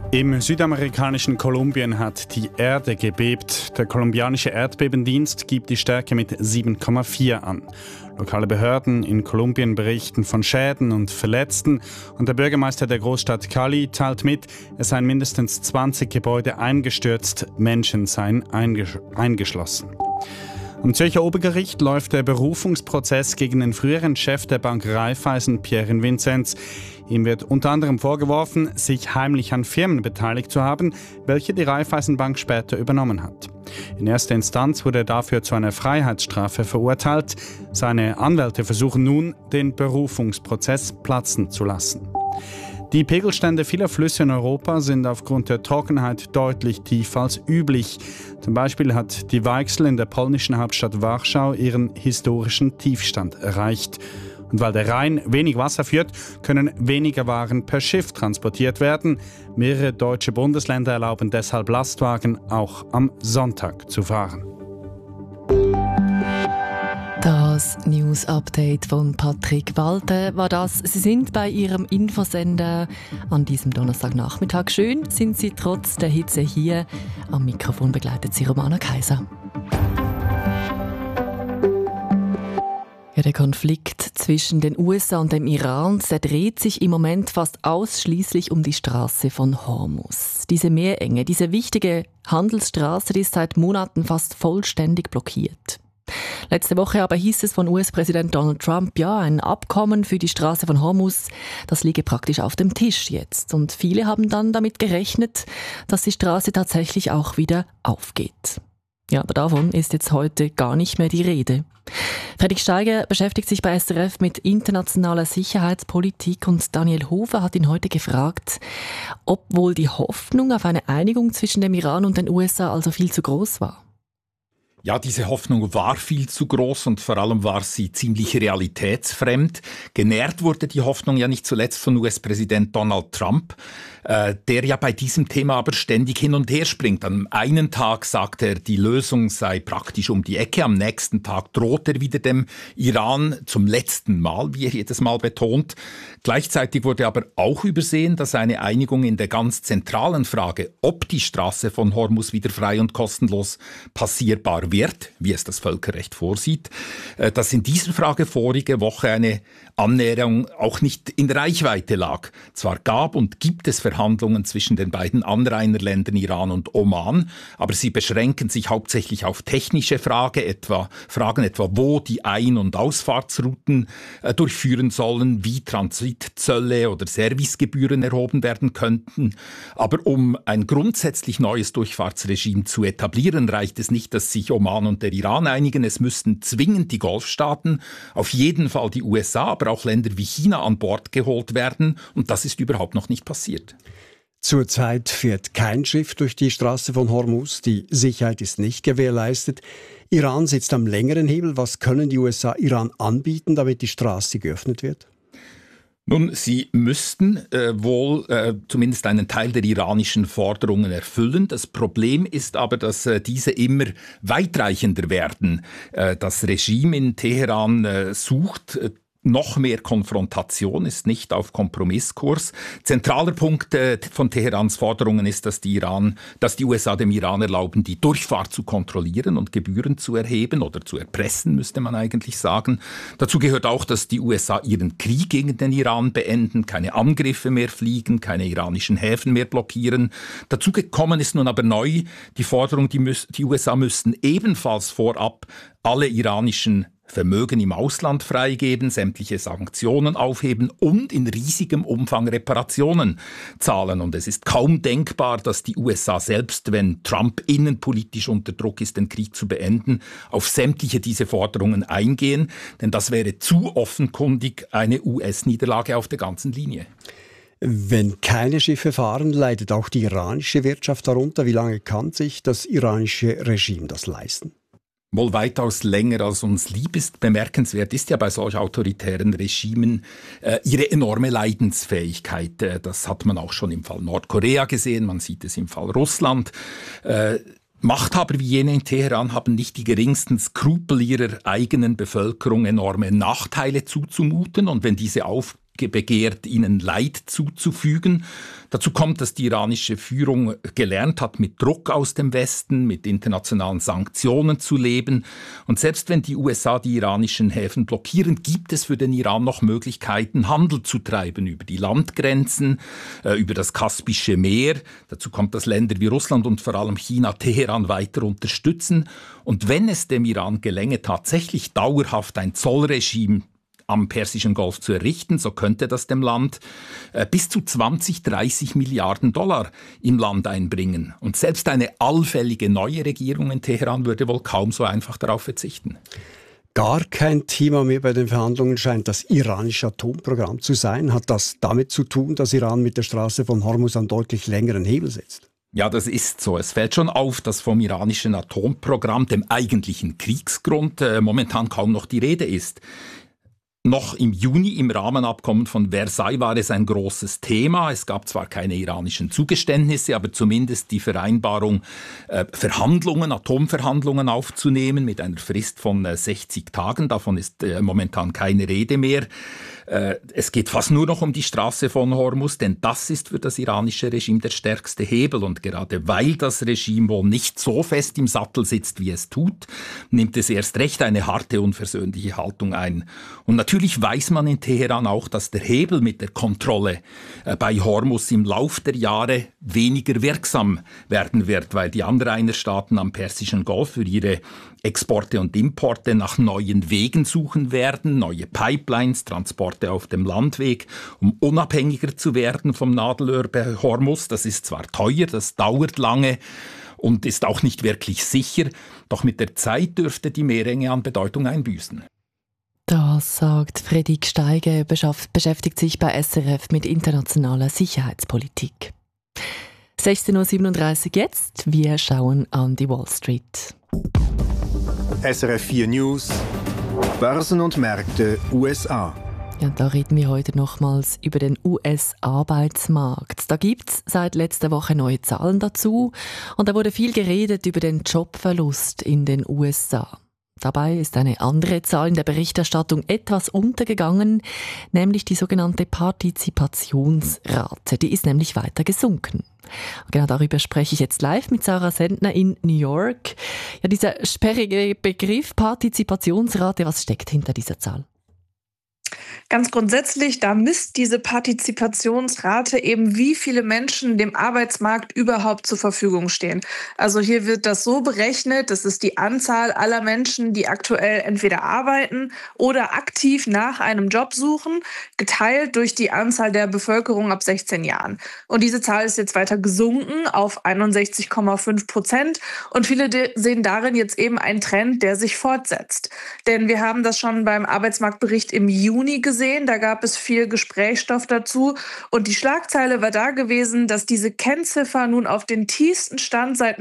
Im südamerikanischen Kolumbien hat die Erde gebebt. Der kolumbianische Erdbebendienst gibt die Stärke mit 7,4 an. Lokale Behörden in Kolumbien berichten von Schäden und Verletzten und der Bürgermeister der Großstadt Cali teilt mit, es seien mindestens 20 Gebäude eingestürzt, Menschen seien eingeschlossen. Am Zürcher Obergericht läuft der Berufungsprozess gegen den früheren Chef der Bank Raiffeisen, Pierre Vinzenz. Ihm wird unter anderem vorgeworfen, sich heimlich an Firmen beteiligt zu haben, welche die Raiffeisenbank später übernommen hat. In erster Instanz wurde er dafür zu einer Freiheitsstrafe verurteilt. Seine Anwälte versuchen nun, den Berufungsprozess platzen zu lassen. Die Pegelstände vieler Flüsse in Europa sind aufgrund der Trockenheit deutlich tiefer als üblich. Zum Beispiel hat die Weichsel in der polnischen Hauptstadt Warschau ihren historischen Tiefstand erreicht. Und weil der Rhein wenig Wasser führt, können weniger Waren per Schiff transportiert werden. Mehrere deutsche Bundesländer erlauben deshalb Lastwagen auch am Sonntag zu fahren. Das News-Update von Patrick Walter war das. Sie sind bei Ihrem Infosender an diesem Donnerstagnachmittag. Schön sind Sie trotz der Hitze hier. Am Mikrofon begleitet Sie Romana Kaiser. Ja, der Konflikt zwischen den USA und dem Iran, der dreht sich im Moment fast ausschließlich um die Straße von Hormuz. Diese Meerenge, diese wichtige Handelsstraße, die ist seit Monaten fast vollständig blockiert. Letzte Woche aber hieß es von US-Präsident Donald Trump, ja, ein Abkommen für die Straße von Hormuz, das liege praktisch auf dem Tisch jetzt. Und viele haben dann damit gerechnet, dass die Straße tatsächlich auch wieder aufgeht. Ja, aber davon ist jetzt heute gar nicht mehr die Rede. Fredrik Steiger beschäftigt sich bei SRF mit internationaler Sicherheitspolitik und Daniel Hofer hat ihn heute gefragt, ob wohl die Hoffnung auf eine Einigung zwischen dem Iran und den USA also viel zu groß war. Ja, diese Hoffnung war viel zu groß und vor allem war sie ziemlich realitätsfremd. Genährt wurde die Hoffnung ja nicht zuletzt von US-Präsident Donald Trump, der ja bei diesem Thema aber ständig hin und her springt. Am einen Tag sagt er, die Lösung sei praktisch um die Ecke, am nächsten Tag droht er wieder dem Iran zum letzten Mal, wie er jedes Mal betont. Gleichzeitig wurde aber auch übersehen, dass eine Einigung in der ganz zentralen Frage, ob die Straße von Hormuz wieder frei und kostenlos passierbar wird, wie es das Völkerrecht vorsieht, dass in dieser Frage vorige Woche eine Annäherung auch nicht in Reichweite lag. Zwar gab und gibt es Verhandlungen zwischen den beiden Anrainerländern Iran und Oman, aber sie beschränken sich hauptsächlich auf technische Fragen etwa, wo die Ein- und Ausfahrtsrouten durchführen sollen, wie Transitzölle oder Servicegebühren erhoben werden könnten. Aber um ein grundsätzlich neues Durchfahrtsregime zu etablieren, reicht es nicht, dass sich Oman und der Iran einigen. Es müssten zwingend die Golfstaaten, auf jeden Fall die USA, aber auch Länder wie China an Bord geholt werden. Und das ist überhaupt noch nicht passiert. Zurzeit fährt kein Schiff durch die Straße von Hormuz. Die Sicherheit ist nicht gewährleistet. Iran sitzt am längeren Hebel. Was können die USA Iran anbieten, damit die Straße geöffnet wird? Nun, sie müssten zumindest einen Teil der iranischen Forderungen erfüllen. Das Problem ist aber, dass diese immer weitreichender werden. Das Regime in Teheran sucht noch mehr Konfrontation, ist nicht auf Kompromisskurs. Zentraler Punkt von Teherans Forderungen ist, dass die USA dem Iran erlauben, die Durchfahrt zu kontrollieren und Gebühren zu erheben oder zu erpressen, müsste man eigentlich sagen. Dazu gehört auch, dass die USA ihren Krieg gegen den Iran beenden, keine Angriffe mehr fliegen, keine iranischen Häfen mehr blockieren. Dazu gekommen ist nun aber neu die Forderung, die USA müssten ebenfalls vorab alle iranischen Vermögen im Ausland freigeben, sämtliche Sanktionen aufheben und in riesigem Umfang Reparationen zahlen. Und es ist kaum denkbar, dass die USA selbst, wenn Trump innenpolitisch unter Druck ist, den Krieg zu beenden, auf sämtliche diese Forderungen eingehen. Denn das wäre zu offenkundig eine US-Niederlage auf der ganzen Linie. Wenn keine Schiffe fahren, leidet auch die iranische Wirtschaft darunter. Wie lange kann sich das iranische Regime das leisten? Wohl weitaus länger als uns lieb ist. Bemerkenswert ist ja bei solch autoritären Regimen ihre enorme Leidensfähigkeit. Das hat man auch schon im Fall Nordkorea gesehen, man sieht es im Fall Russland. Machthaber wie jene in Teheran haben nicht die geringsten Skrupel, ihrer eigenen Bevölkerung enorme Nachteile zuzumuten. Und wenn diese begehrt, ihnen Leid zuzufügen. Dazu kommt, dass die iranische Führung gelernt hat, mit Druck aus dem Westen, mit internationalen Sanktionen zu leben. Und selbst wenn die USA die iranischen Häfen blockieren, gibt es für den Iran noch Möglichkeiten, Handel zu treiben über die Landgrenzen, über das Kaspische Meer. Dazu kommt, dass Länder wie Russland und vor allem China Teheran weiter unterstützen. Und wenn es dem Iran gelänge, tatsächlich dauerhaft ein Zollregime am Persischen Golf zu errichten, so könnte das dem Land bis zu 20-30 Milliarden Dollar im Land einbringen. Und selbst eine allfällige neue Regierung in Teheran würde wohl kaum so einfach darauf verzichten. Gar kein Thema mehr bei den Verhandlungen scheint das iranische Atomprogramm zu sein. Hat das damit zu tun, dass Iran mit der Straße von Hormuz einen deutlich längeren Hebel setzt? Ja, das ist so. Es fällt schon auf, dass vom iranischen Atomprogramm, dem eigentlichen Kriegsgrund, momentan kaum noch die Rede ist. Noch im Juni im Rahmenabkommen von Versailles war es ein großes Thema. Es gab zwar keine iranischen Zugeständnisse, aber zumindest die Vereinbarung, Atomverhandlungen aufzunehmen mit einer Frist von 60 Tagen. Davon ist momentan keine Rede mehr. Es geht fast nur noch um die Straße von Hormuz, denn das ist für das iranische Regime der stärkste Hebel. Und gerade weil das Regime wohl nicht so fest im Sattel sitzt, wie es tut, nimmt es erst recht eine harte, unversöhnliche Haltung ein. Und natürlich weiß man in Teheran auch, dass der Hebel mit der Kontrolle bei Hormuz im Lauf der Jahre weniger wirksam werden wird, weil die Anrainerstaaten am Persischen Golf für ihre Exporte und Importe nach neuen Wegen suchen werden, neue Pipelines, Transporte auf dem Landweg, um unabhängiger zu werden vom Nadelöhr bei Hormuz. Das ist zwar teuer, das dauert lange und ist auch nicht wirklich sicher, doch mit der Zeit dürfte die Meerenge an Bedeutung einbüßen. Das sagt Fredrik Steiger, beschäftigt sich bei SRF mit internationaler Sicherheitspolitik. 16.37 Uhr jetzt, wir schauen an die Wall Street. SRF 4 News, Börsen und Märkte USA. Ja, da reden wir heute nochmals über den US-Arbeitsmarkt. Da gibt es seit letzter Woche neue Zahlen dazu und da wurde viel geredet über den Jobverlust in den USA. Dabei ist eine andere Zahl in der Berichterstattung etwas untergegangen, nämlich die sogenannte Partizipationsrate. Die ist nämlich weiter gesunken. Genau darüber spreche ich jetzt live mit Sarah Sendner in New York. Ja, dieser sperrige Begriff Partizipationsrate, was steckt hinter dieser Zahl? Ganz grundsätzlich, da misst diese Partizipationsrate eben, wie viele Menschen dem Arbeitsmarkt überhaupt zur Verfügung stehen. Also hier wird das so berechnet, das ist die Anzahl aller Menschen, die aktuell entweder arbeiten oder aktiv nach einem Job suchen, geteilt durch die Anzahl der Bevölkerung ab 16 Jahren. Und diese Zahl ist jetzt weiter gesunken auf 61,5%. Und viele sehen darin jetzt eben einen Trend, der sich fortsetzt. Denn wir haben das schon beim Arbeitsmarktbericht im Juni gesehen. Da gab es viel Gesprächsstoff dazu. Und die Schlagzeile war da gewesen, dass diese Kennziffer nun auf den tiefsten Stand seit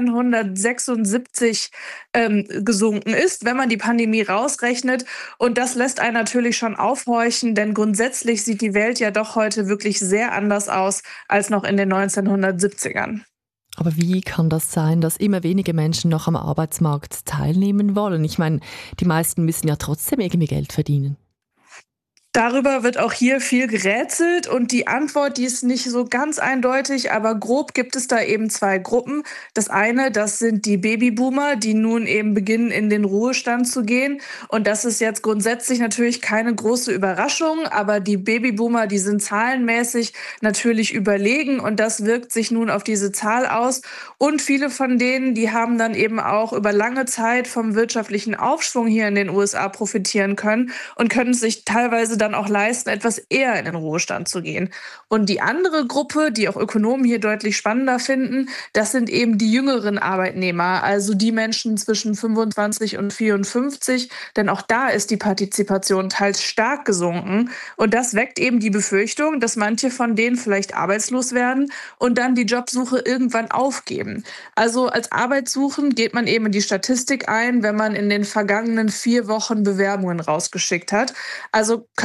1976 gesunken ist, wenn man die Pandemie rausrechnet. Und das lässt einen natürlich schon aufhorchen, denn grundsätzlich sieht die Welt ja doch heute wirklich sehr anders aus als noch in den 1970ern. Aber wie kann das sein, dass immer weniger Menschen noch am Arbeitsmarkt teilnehmen wollen? Ich meine, die meisten müssen ja trotzdem irgendwie Geld verdienen. Darüber wird auch hier viel gerätselt und die Antwort, die ist nicht so ganz eindeutig, aber grob gibt es da eben zwei Gruppen. Das eine, das sind die Babyboomer, die nun eben beginnen, in den Ruhestand zu gehen. Und das ist jetzt grundsätzlich natürlich keine große Überraschung, aber die Babyboomer, die sind zahlenmäßig natürlich überlegen und das wirkt sich nun auf diese Zahl aus. Und viele von denen, die haben dann eben auch über lange Zeit vom wirtschaftlichen Aufschwung hier in den USA profitieren können und können sich teilweise dann auch leisten, etwas eher in den Ruhestand zu gehen. Und die andere Gruppe, die auch Ökonomen hier deutlich spannender finden, das sind eben die jüngeren Arbeitnehmer, also die Menschen zwischen 25 und 54, denn auch da ist die Partizipation teils stark gesunken. Und das weckt eben die Befürchtung, dass manche von denen vielleicht arbeitslos werden und dann die Jobsuche irgendwann aufgeben. Also als Arbeitssuchend geht man eben in die Statistik ein, wenn man in den vergangenen 4 Wochen Bewerbungen rausgeschickt hat. Also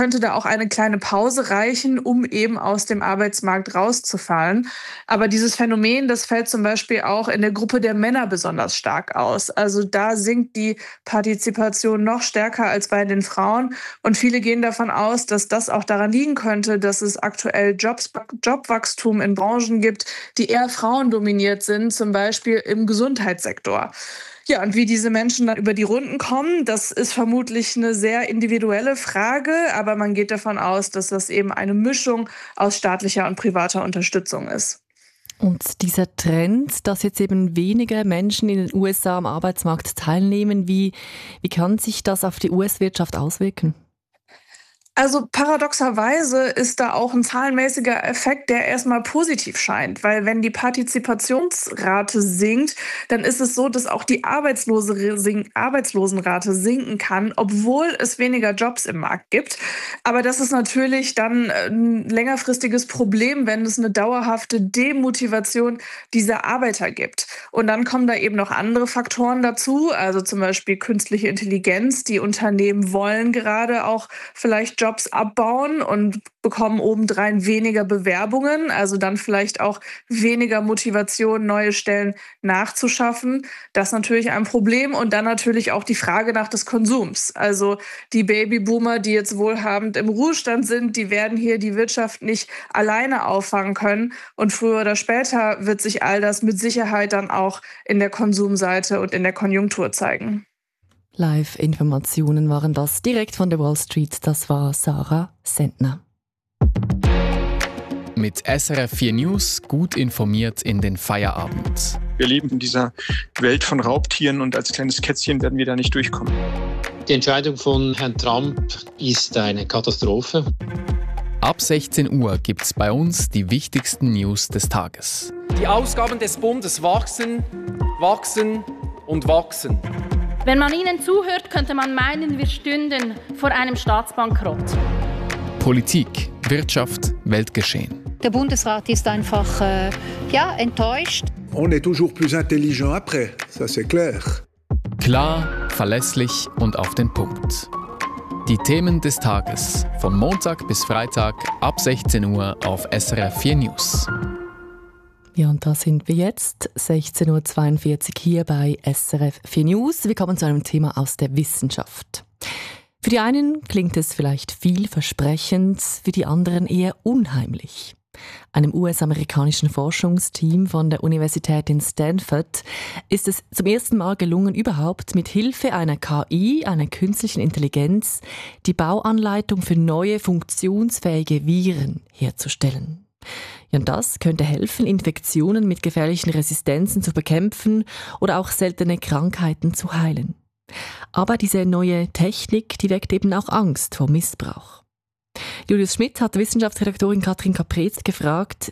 könnte da auch eine kleine Pause reichen, um eben aus dem Arbeitsmarkt rauszufallen. Aber dieses Phänomen, das fällt zum Beispiel auch in der Gruppe der Männer besonders stark aus. Also da sinkt die Partizipation noch stärker als bei den Frauen. Und viele gehen davon aus, dass das auch daran liegen könnte, dass es aktuell Jobwachstum in Branchen gibt, die eher frauendominiert sind, zum Beispiel im Gesundheitssektor. Ja, und wie diese Menschen dann über die Runden kommen, das ist vermutlich eine sehr individuelle Frage, aber man geht davon aus, dass das eben eine Mischung aus staatlicher und privater Unterstützung ist. Und dieser Trend, dass jetzt eben weniger Menschen in den USA am Arbeitsmarkt teilnehmen, wie kann sich das auf die US-Wirtschaft auswirken? Also paradoxerweise ist da auch ein zahlenmäßiger Effekt, der erstmal positiv scheint, weil wenn die Partizipationsrate sinkt, dann ist es so, dass auch die Arbeitslosenrate sinken kann, obwohl es weniger Jobs im Markt gibt. Aber das ist natürlich dann ein längerfristiges Problem, wenn es eine dauerhafte Demotivation dieser Arbeiter gibt. Und dann kommen da eben noch andere Faktoren dazu, also zum Beispiel künstliche Intelligenz. Die Unternehmen wollen gerade auch vielleicht Jobs abbauen und bekommen obendrein weniger Bewerbungen, also dann vielleicht auch weniger Motivation, neue Stellen nachzuschaffen. Das ist natürlich ein Problem. Und dann natürlich auch die Frage nach des Konsums. Also die Babyboomer, die jetzt wohlhabend im Ruhestand sind, die werden hier die Wirtschaft nicht alleine auffangen können. Und früher oder später wird sich all das mit Sicherheit dann auch in der Konsumseite und in der Konjunktur zeigen. Live-Informationen waren das direkt von der Wall Street. Das war Sarah Sentner. Mit SRF 4 News gut informiert in den Feierabend. Wir leben in dieser Welt von Raubtieren und als kleines Kätzchen werden wir da nicht durchkommen. Die Entscheidung von Herrn Trump ist eine Katastrophe. Ab 16 Uhr gibt es bei uns die wichtigsten News des Tages. Die Ausgaben des Bundes wachsen, wachsen und wachsen. Wenn man ihnen zuhört, könnte man meinen, wir stünden vor einem Staatsbankrott. Politik, Wirtschaft, Weltgeschehen. Der Bundesrat ist einfach enttäuscht. On est toujours plus intelligent après, ça c'est clair. Klar, verlässlich und auf den Punkt. Die Themen des Tages von Montag bis Freitag ab 16 Uhr auf SRF 4 News. Ja, und da sind wir jetzt, 16.42 Uhr hier bei SRF 4 News. Wir kommen zu einem Thema aus der Wissenschaft. Für die einen klingt es vielleicht vielversprechend, für die anderen eher unheimlich. Einem US-amerikanischen Forschungsteam von der Universität in Stanford ist es zum ersten Mal gelungen, überhaupt mit Hilfe einer KI, einer künstlichen Intelligenz, die Bauanleitung für neue funktionsfähige Viren herzustellen. Ja, und das könnte helfen, Infektionen mit gefährlichen Resistenzen zu bekämpfen oder auch seltene Krankheiten zu heilen. Aber diese neue Technik, die weckt eben auch Angst vor Missbrauch. Julius Schmidt hat Wissenschaftsredaktorin Katrin Caprez gefragt,